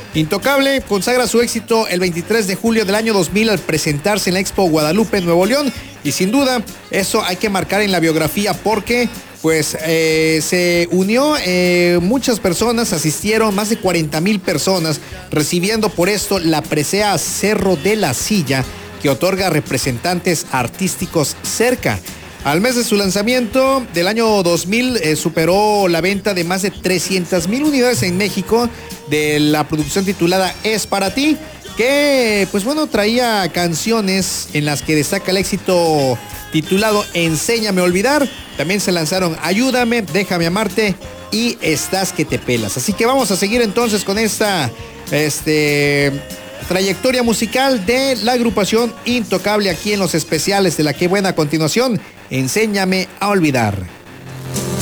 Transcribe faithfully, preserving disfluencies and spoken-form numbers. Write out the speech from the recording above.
Intocable consagra su éxito el veintitrés de julio del año dos mil al presentarse en la Expo Guadalupe, Nuevo León. Y sin duda, eso hay que marcar en la biografía porque pues eh, se unió, eh, muchas personas asistieron, más de cuarenta mil personas, recibiendo por esto la presea Cerro de la Silla, que otorga representantes artísticos cerca. Al mes de su lanzamiento del año dos mil eh, superó la venta de más de trescientas mil unidades en México de la producción titulada Es para ti, que pues bueno traía canciones en las que destaca el éxito titulado Enséñame a olvidar. También se lanzaron Ayúdame, Déjame amarte y Estás que te pelas. Así que vamos a seguir entonces con esta este trayectoria musical de la agrupación Intocable aquí en los especiales de La Qué Buena. A continuación, Enséñame a olvidar.